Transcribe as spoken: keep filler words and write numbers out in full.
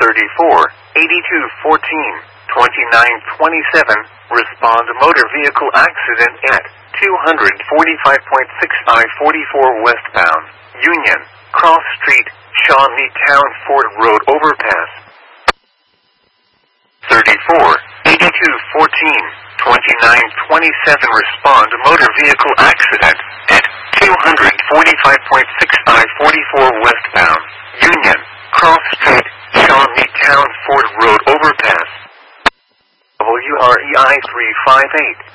thirty-four, eighty-two fourteen, twenty-nine twenty-seven, respond motor vehicle accident at two forty-five point six I forty-four westbound, Union, Cross Street, Shawnee Town Ford Road overpass. thirty-four, eighty-two fourteen, twenty-nine twenty-seven, respond motor vehicle accident at two forty-five point six I forty-four westbound, Union, Cross Street, Shawnee Town Ford Road overpass. W R E I three five eight.